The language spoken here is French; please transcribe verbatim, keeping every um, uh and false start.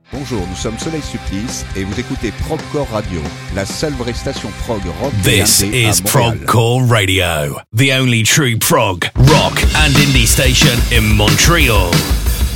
Bonjour, nous sommes Soleil Supplice et vous écoutez Progcore Radio, la seule vraie station prog rock et This indé is à Montréal. Progcore Radio, the only true prog, rock and indie station in Montreal.